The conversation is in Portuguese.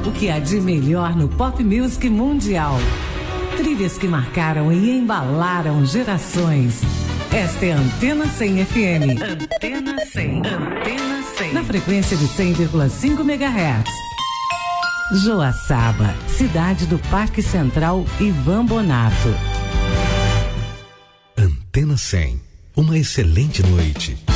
O que há de melhor no pop music mundial. Trilhas que marcaram e embalaram gerações. Esta é a Antena 100 FM. Antena 100. Antena 100. Na frequência de 100,5 MHz. Joaçaba, cidade do Parque Central Ivan Bonato. Antena 100. Uma excelente noite.